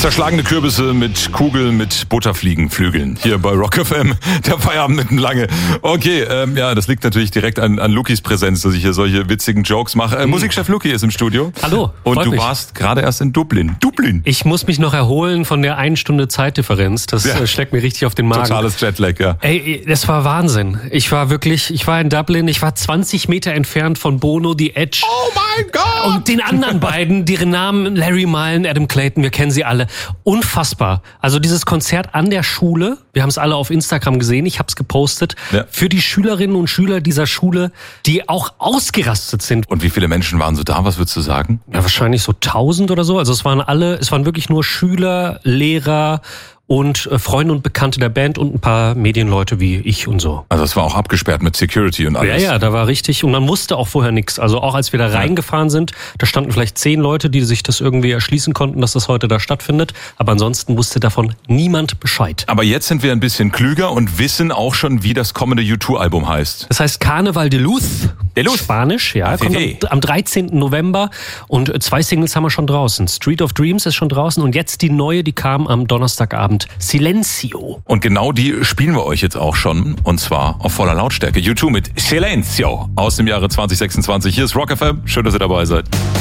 Zerschlagene Kürbisse mit Kugeln mit Butterfliegenflügeln. Hier bei Rock FM, der Feierabend mitten lange. Okay, das liegt natürlich direkt an Lukis Präsenz, dass ich hier solche witzigen Jokes mache. Musikchef Luki ist im Studio. Hallo. Und du warst gerade erst in Dublin. Ich muss mich noch erholen von der 1 Stunde Zeitdifferenz. Das schlägt mir richtig auf den Magen. Totales Jetlag, ja. Ey, das war Wahnsinn. Ich war in Dublin, ich war 20 Meter entfernt von Bono, The Edge. Oh mein Gott! Und den anderen beiden, deren Namen Larry Mullen, Adam Clayton, wir kennen sie alle. Unfassbar. Also dieses Konzert an der Schule, wir haben es alle auf Instagram gesehen, ich habe es gepostet, für die Schülerinnen und Schüler dieser Schule, die auch ausgerastet sind. Und wie viele Menschen waren so da, was würdest du sagen? Ja, wahrscheinlich so 1000 oder so. Also es waren wirklich nur Schüler, Lehrer und Freunde und Bekannte der Band und ein paar Medienleute wie ich und so. Also es war auch abgesperrt mit Security und alles. Ja, da war richtig. Und man wusste auch vorher nichts. Also auch als wir da reingefahren sind, da standen vielleicht 10 Leute, die sich das irgendwie erschließen konnten, dass das heute da stattfindet. Aber ansonsten wusste davon niemand Bescheid. Aber jetzt sind wir ein bisschen klüger und wissen auch schon, wie das kommende U2-Album heißt. Das heißt Carnaval de Luz. Spanisch, ja. Kommt am 13. November. Und 2 Singles haben wir schon draußen. Street of Dreams ist schon draußen. Und jetzt die neue, die kam am Donnerstagabend. Silencio. Und genau die spielen wir euch jetzt auch schon. Und zwar auf voller Lautstärke. U2 mit Silencio aus dem Jahre 2026. Hier ist Rock FM. Schön, dass ihr dabei seid.